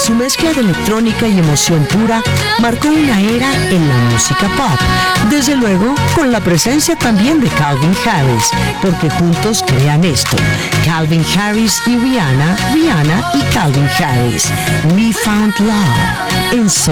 Su mezcla de electrónica y emoción pura marcó una era en la música pop. Desde luego, con la presencia también de Calvin Harris, porque juntos crean esto. Calvin Harris y Rihanna, Rihanna y Calvin Harris. We Found Love en